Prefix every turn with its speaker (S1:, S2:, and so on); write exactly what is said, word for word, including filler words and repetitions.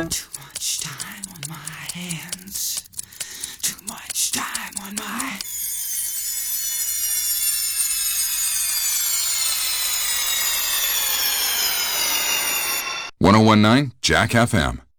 S1: Too much time on my hands. Too much time on my...
S2: ten nineteen Jack F M.